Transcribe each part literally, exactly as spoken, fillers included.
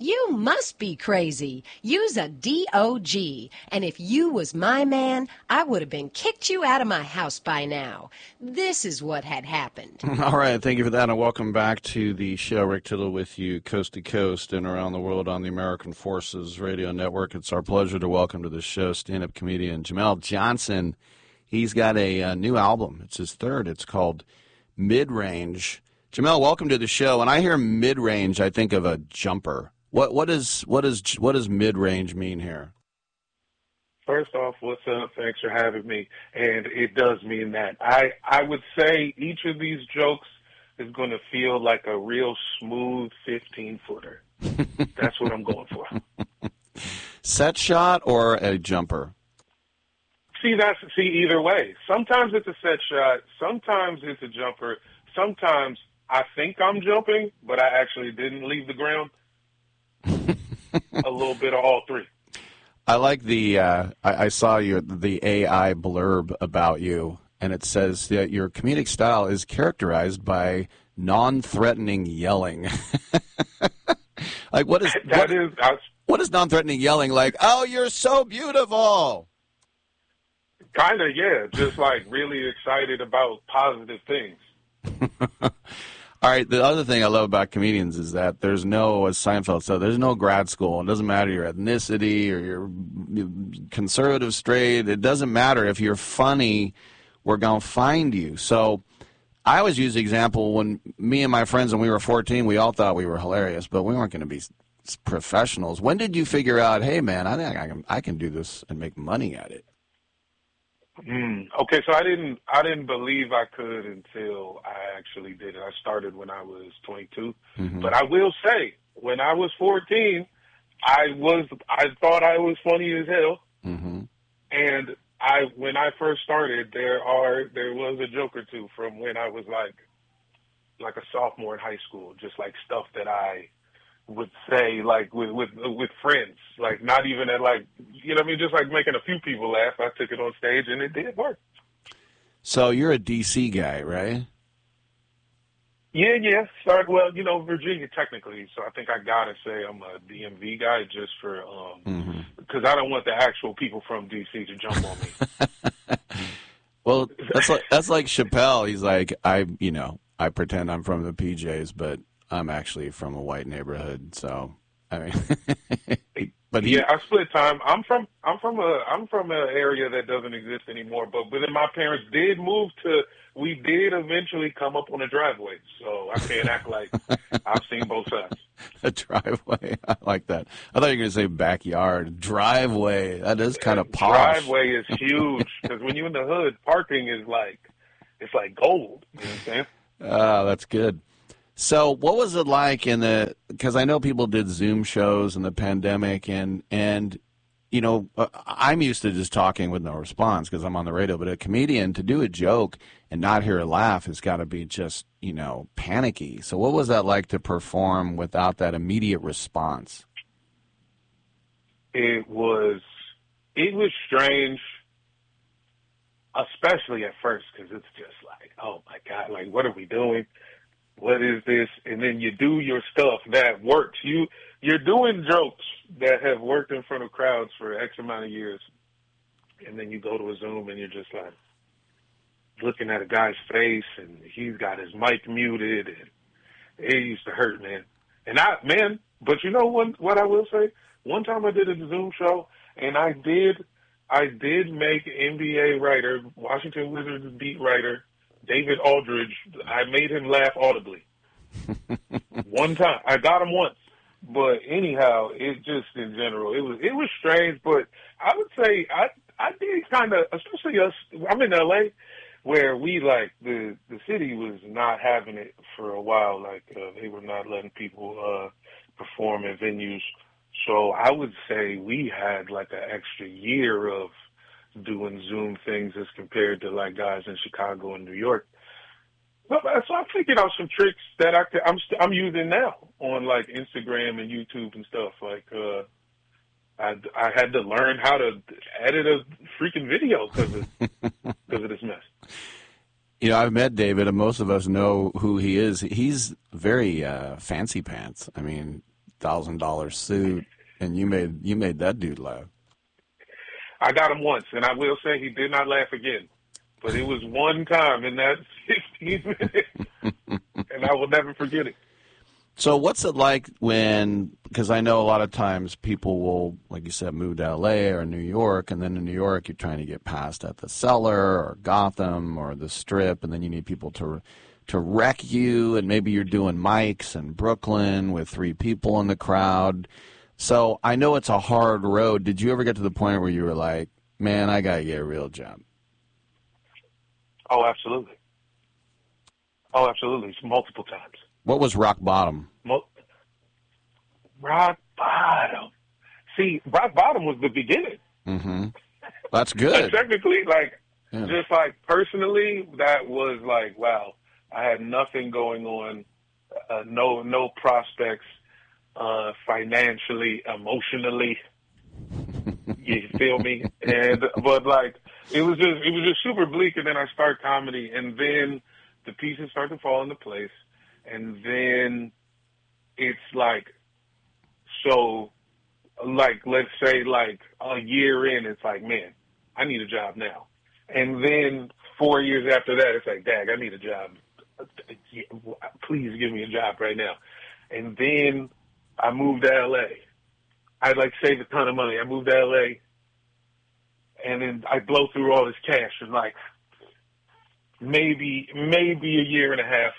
You must be crazy. You's a D O G. And if you was my man, I would have been kicked you out of my house by now. This is what had happened. All right, thank you for that, and welcome back to the show. Rick Tittle with you, coast to coast and around the world on the American Forces Radio Network. It's our pleasure to welcome to the show stand-up comedian Jamel Johnson. He's got a, a new album. It's his third. It's called Mid-Range. Jamel, welcome to the show. When I hear mid-range, I think of a jumper. What what is what is what does mid-range mean here? First off, what's up? Thanks for having me. And it does mean that. I, I would say each of these jokes is going to feel like a real smooth fifteen-footer. That's what I'm going for. Set shot or a jumper? See, that's see either way. Sometimes it's a set shot. Sometimes it's a jumper. Sometimes I think I'm jumping, but I actually didn't leave the ground. A little bit of all three. I like the, uh, I, I saw your the A I blurb about you, and it says that your comedic style is characterized by non-threatening yelling. Like, what is, that what, is, I, what is non-threatening yelling? Like, oh, you're so beautiful. Kind of, yeah. Just like really excited about positive things. All right, the other thing I love about comedians is that there's no, as Seinfeld said, there's no grad school. It doesn't matter your ethnicity or your conservative, straight. It doesn't matter. If you're funny, we're going to find you. So I always use the example when me and my friends, when we were fourteen, we all thought we were hilarious, but we weren't going to be professionals. When did you figure out, hey, man, I think I can, I can do this and make money at it? Mm, okay, so I didn't I didn't believe I could until I actually did it. I started when I was twenty-two. Mm-hmm. But I will say, when I was fourteen, I was I thought I was funny as hell. Mm-hmm. And I when I first started, there are there was a joke or two from when I was like like a sophomore in high school, just like stuff that I would say like with with with friends, like not even at like, you know what I mean, just like making a few people laugh. I took it on stage and it did work. So you're a D C guy, right? Yeah, yeah. Started well, you know, Virginia technically. So I think I gotta say I'm a D M V guy just for um mm-hmm. because I don't want the actual people from D C to jump on me. Well, that's like that's like Chappelle. He's like, I you know I pretend I'm from the P Js, but I'm actually from a white neighborhood, so I mean, but he, yeah, I split time. I'm from I'm from a I'm from an area that doesn't exist anymore. But but then my parents did move to. We did eventually come up on a driveway, so I can't act like I've seen both sides. A driveway, I like that. I thought you were going to say backyard. Driveway, that is kind of posh. Driveway is huge because when you're in the hood, parking is like it's like gold. You know what I'm saying? Oh, that's good. So what was it like in the, because I know people did Zoom shows in the pandemic, and, and you know, I'm used to just talking with no response because I'm on the radio, but a comedian, to do a joke and not hear a laugh has got to be just, you know, panicky. So what was that like to perform without that immediate response? It was, it was strange, especially at first, because it's just like, oh my God, like, what are we doing? What is this? And then you do your stuff that works. You, you're doing jokes that have worked in front of crowds for X amount of years. And then you go to a Zoom and you're just like looking at a guy's face and he's got his mic muted and it used to hurt, man. And I, man, but you know what, what I will say? One time I did a Zoom show and I did, I did make N B A writer, Washington Wizards beat writer, David Aldridge, I made him laugh audibly. One time. I got him once. But anyhow, it just in general, it was it was strange, but I would say I I did kind of, especially us, I'm in L A, where we like, the, the city was not having it for a while. Like, uh, they were not letting people uh, perform in venues. So I would say we had like an extra year of doing Zoom things as compared to like guys in Chicago and New York. So I figured out some tricks that I could, I'm st- I'm using now on like Instagram and YouTube and stuff. Like uh, I I had to learn how to edit a freaking video because of because of this mess. You know, I've met David, and most of us know who he is. He's very uh, fancy pants. I mean, thousand dollar suit, and you made you made that dude laugh. I got him once, and I will say he did not laugh again. But it was one time in that fifteen minutes, and I will never forget it. So what's it like when, because I know a lot of times people will, like you said, move to L A or New York, and then in New York you're trying to get past at the Cellar or Gotham or the Strip, and then you need people to to wreck you, and maybe you're doing mics in Brooklyn with three people in the crowd. So I know it's a hard road. Did you ever get to the point where you were like, man, I got to get a real job? Oh, absolutely. Oh, absolutely. It's multiple times. What was rock bottom? Mo- rock bottom. See, rock bottom was the beginning. Mm-hmm. That's good. Technically, like, yeah. just like personally, that was like, wow, I had nothing going on, uh, no no prospects, uh, financially, emotionally. You feel me? And but like it was just it was just super bleak. And then I start comedy, and then the pieces start to fall into place, and then it's like so. Like, let's say, like, a year in, it's like, man, I need a job now. And then four years after that, it's like, dag, I need a job. Please give me a job right now. And then I moved to L A. I'd, like, save a ton of money. I moved to L A, and then I blow through all this cash in, like, maybe, maybe a year and a half.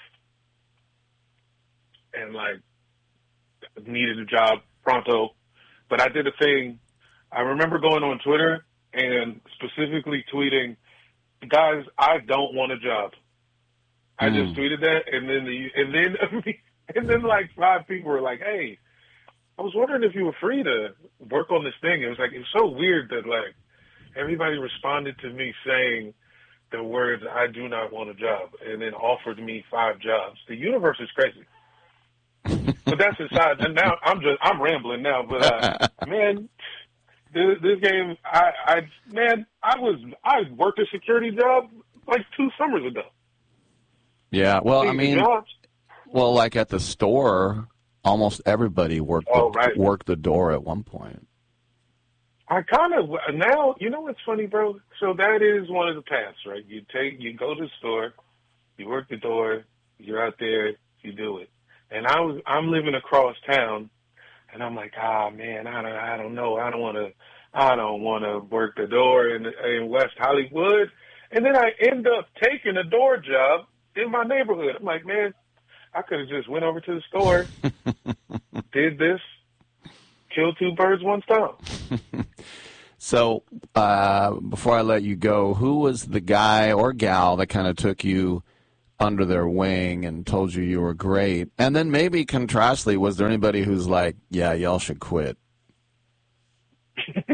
And, like, needed a job pronto. But I did a thing. I remember going on Twitter and specifically tweeting, guys, I don't want a job. I mm. just tweeted that, and then the, and then and then like five people were like, hey, I was wondering if you were free to work on this thing. It was like, it's so weird that like everybody responded to me saying the words, I do not want a job, and then offered me five jobs. The universe is crazy. But that's aside. And now I'm just I'm rambling now. But uh, man, this, this game, I, I man, I was I worked a security job like two summers ago. Yeah, well, These I mean, jobs. well, like at the store, almost everybody worked oh, the, right. worked the door at one point. I kind of now. You know what's funny, bro? So that is one of the paths, right? You take you go to the store, you work the door, you're out there, you do it. And I was, I'm living across town, and I'm like, ah, man, I don't, I don't know, I don't want to, I don't want to work the door in in West Hollywood. And then I end up taking a door job in my neighborhood. I'm like, man, I could have just went over to the store, did this, killed two birds one stone. So uh, before I let you go, who was the guy or gal that kind of took you under their wing and told you you were great? And then maybe contrastly, was there anybody who's like, yeah, y'all should quit? uh,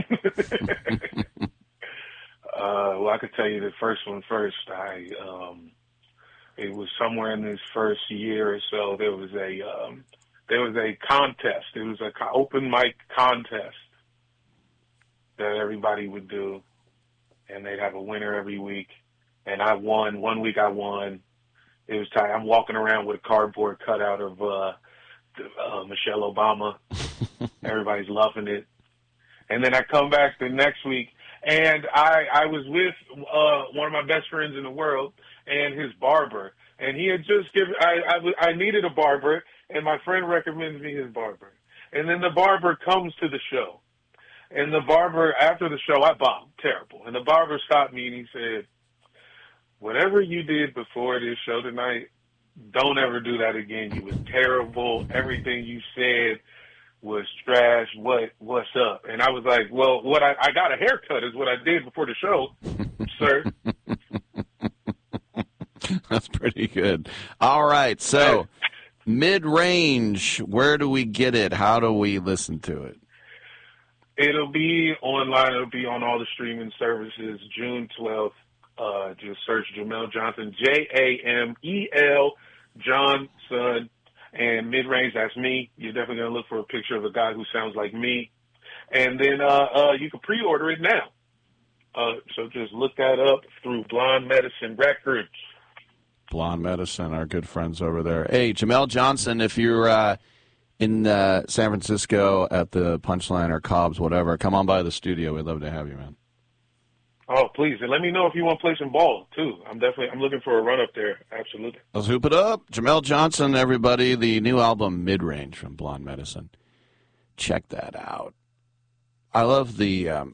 well, I could tell you the first one first. I um, it was somewhere in this first year or so. There was a um, there was a contest. It was an open mic contest that everybody would do, and they'd have a winner every week. And I won. One week I won. It was tight. I'm walking around with a cardboard cutout of uh, uh, Michelle Obama. Everybody's loving it. And then I come back the next week, and I, I was with uh, one of my best friends in the world and his barber. And he had just given, I, I, I needed a barber, and my friend recommends me his barber. And then the barber comes to the show. And the barber, after the show, I bombed terrible. And the barber stopped me and he said, whatever you did before this show tonight, don't ever do that again. You was terrible. Everything you said was trash. What what's up? And I was like, well, what I, I got a haircut is what I did before the show, sir. That's pretty good. All right, so Mid-Range, where do we get it? How do we listen to it? It'll be online. It'll be on all the streaming services June twelfth. Uh, just search Jamel Johnson, J A M E L Johnson, and Mid-Range, that's me. You're definitely going to look for a picture of a guy who sounds like me. And then uh, uh, you can pre-order it now. Uh, so just look that up through Blonde Medicine Records. Blonde Medicine, our good friends over there. Hey, Jamel Johnson, if you're uh, in uh, San Francisco at the Punchline or Cobb's, whatever, come on by the studio. We'd love to have you, man. Oh, please. And let me know if you want to play some ball, too. I'm definitely I'm looking for a run up there. Absolutely. Let's hoop it up. Jamel Johnson, everybody. The new album, Mid-Range, from Blonde Medicine. Check that out. I love the um,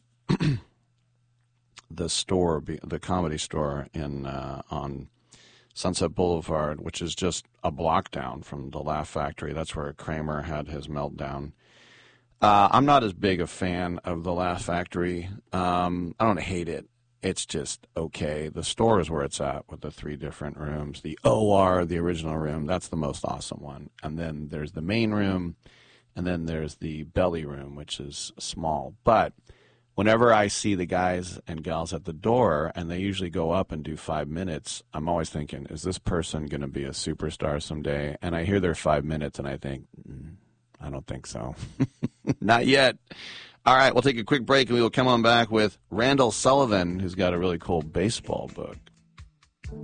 the store, the Comedy Store in uh, on Sunset Boulevard, which is just a block down from the Laugh Factory. That's where Kramer had his meltdown. Uh, I'm not as big a fan of the Laugh Factory. Um, I don't hate it. It's just okay. The store is where it's at with the three different rooms. The O R, the original room, that's the most awesome one. And then there's the main room, and then there's the belly room, which is small. But whenever I see the guys and gals at the door, and they usually go up and do five minutes, I'm always thinking, is this person going to be a superstar someday? And I hear their five minutes, and I think, mm, I don't think so. Not yet. All right, we'll take a quick break, and we will come on back with Randall Sullivan, who's got a really cool baseball book.